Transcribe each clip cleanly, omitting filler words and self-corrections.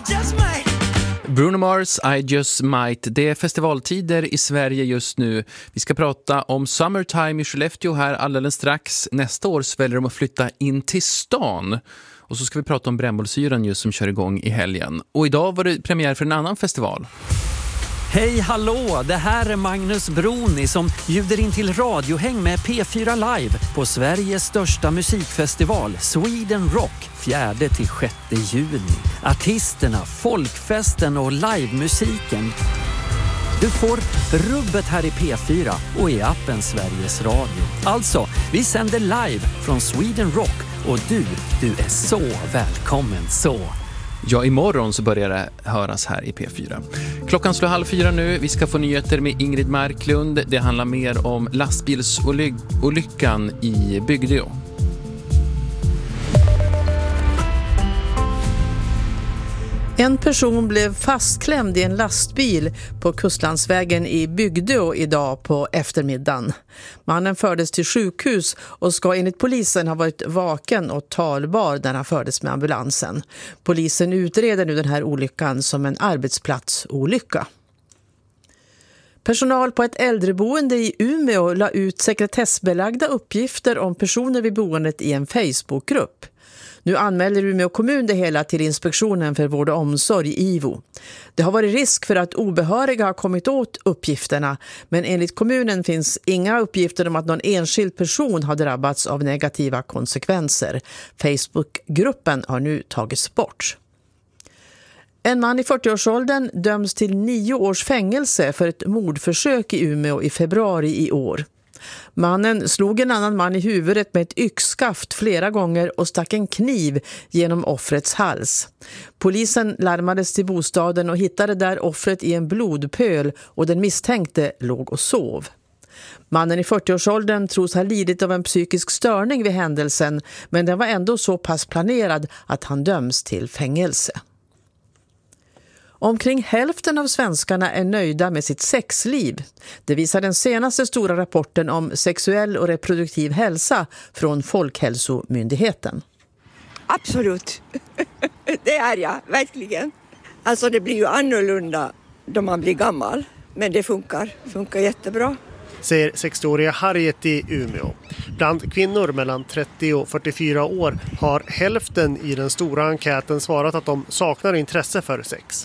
Bruno Mars, I Just Might. Det är festivaltider i Sverige just nu. Vi ska prata om Summertime i Skellefteå här alldeles strax. Nästa år väljer de att flytta in till stan. Och så ska vi prata om Brännbollsyran just som kör igång i helgen. Och idag var det premiär för en annan festival. Hej, hallå! Det här är Magnus Broni som bjuder in till radiohäng med P4 Live på Sveriges största musikfestival, Sweden Rock, 4-6 juni. Artisterna, folkfesten och livemusiken. Du får rubbet här i P4 och i appen Sveriges Radio. Alltså, vi sänder live från Sweden Rock och du är så välkommen så. Ja, imorgon så börjar det höras här i P4. Klockan slår 3:30 nu. Vi ska få nyheter med Ingrid Marklund. Det handlar mer om lastbilsolyckan i Bygdeå. En person blev fastklämd i en lastbil på Kustlandsvägen i Bygdeå idag på eftermiddagen. Mannen fördes till sjukhus och ska enligt polisen ha varit vaken och talbar när han fördes med ambulansen. Polisen utreder nu den här olyckan som en arbetsplatsolycka. Personal på ett äldreboende i Umeå la ut sekretessbelagda uppgifter om personer vid boendet i en Facebookgrupp. Nu anmäler Umeå kommun det hela till Inspektionen för vård och omsorg, IVO. Det har varit risk för att obehöriga har kommit åt uppgifterna, men enligt kommunen finns inga uppgifter om att någon enskild person har drabbats av negativa konsekvenser. Facebookgruppen har nu tagits bort. En man i 40-årsåldern döms till 9 års fängelse för ett mordförsök i Umeå i februari i år. Mannen slog en annan man i huvudet med ett yxskaft flera gånger och stack en kniv genom offrets hals. Polisen larmades till bostaden och hittade där offret i en blodpöl och den misstänkte låg och sov. Mannen i 40-årsåldern tros ha lidit av en psykisk störning vid händelsen, men den var ändå så pass planerad att han döms till fängelse. Omkring hälften av svenskarna är nöjda med sitt sexliv. Det visar den senaste stora rapporten om sexuell och reproduktiv hälsa från Folkhälsomyndigheten. Absolut. Det är jag, verkligen. Alltså det blir ju annorlunda då man blir gammal. Men det funkar jättebra. Säger 60-åriga Harriet i Umeå. Bland kvinnor mellan 30 och 44 år har hälften i den stora enkäten svarat att de saknar intresse för sex.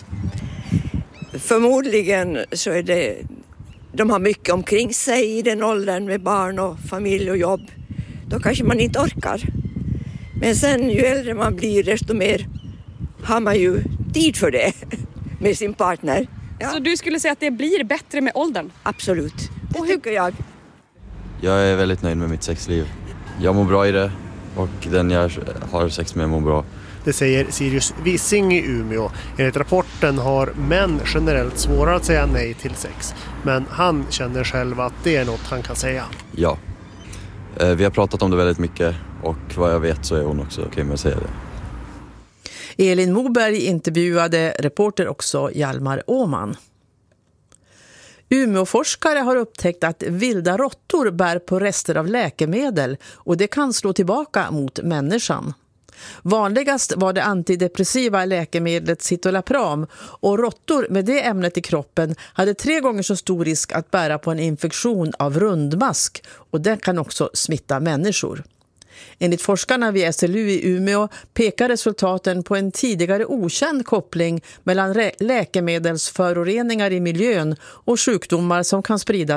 Förmodligen så är det, de har mycket omkring sig i den åldern med barn och familj och jobb. Då kanske man inte orkar. Men sen ju äldre man blir desto mer har man ju tid för det med sin partner. Ja. Så du skulle säga att det blir bättre med åldern? Absolut, det tycker jag. Jag är väldigt nöjd med mitt sexliv. Jag mår bra i det och den jag har sex med mår bra. Det säger Sirius Wissing i Umeå. Enligt rapporten har män generellt svårare att säga nej till sex. Men han känner själv att det är något han kan säga. Ja, vi har pratat om det väldigt mycket och vad jag vet så är hon också okej med att säga det. Elin Moberg intervjuade reporter också Hjalmar Åman. Umeåforskare har upptäckt att vilda råttor bär på rester av läkemedel och det kan slå tillbaka mot människan. Vanligast var det antidepressiva läkemedlet Citalopram och råttor med det ämnet i kroppen hade 3 gånger så stor risk att bära på en infektion av rundmask och den kan också smitta människor. Enligt forskarna vid SLU i Umeå pekar resultaten på en tidigare okänd koppling mellan läkemedelsföroreningar i miljön och sjukdomar som kan spridas